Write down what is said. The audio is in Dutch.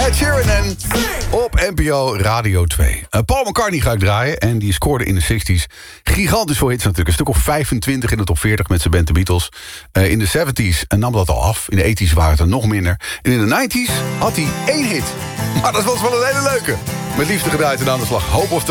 Ed Sheeran en op NPO Radio 2. Paul McCartney ga ik draaien en die scoorde in de 60s gigantisch veel hits natuurlijk. Een stuk of 25 in de top 40 met zijn band The Beatles. In de 70s nam dat al af. In de 80s waren het er nog minder. En in de 90s had hij 1 hit. Maar dat was wel een hele leuke. Met liefde gedraaid en aan de slag. Hope of